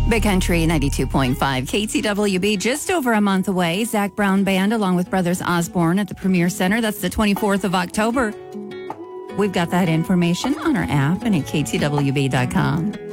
Big Country 92.5 KTWB, just over a month away. Zach Brown Band along with Brothers Osborne at the Premier Center. That's the 24th of October. We've got that information on our app and at ktwb.com.